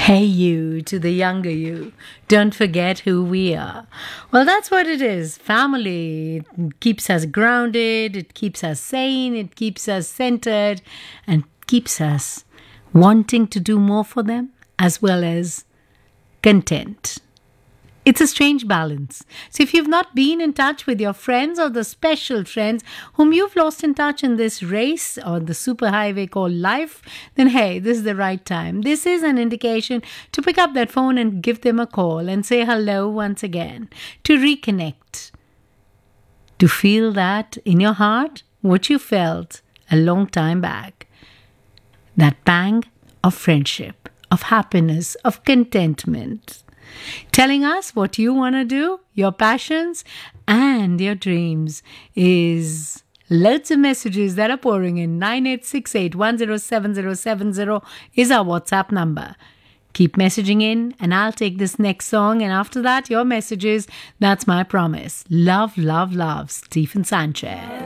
Hey you to the younger you. Don't forget who we are. Well, that's what it is. Family. It keeps us grounded, it keeps us sane, it keeps us centered, and keeps us wanting to do more for them as well as content. It's a strange balance. So if you've not been in touch with your friends or the special friends whom you've lost in touch in this race or the superhighway called life, then hey, this is the right time. This is an indication to pick up that phone and give them a call and say hello once again, to reconnect, to feel that in your heart what you felt a long time back. That pang of friendship, of happiness, of contentment. Telling us what you want to do, your passions and your dreams is loads of messages that are pouring in. 9868107070 is our WhatsApp number. Keep messaging in and I'll take this next song, and after that your messages. That's my promise. Love, love, love. Stephen Sanchez.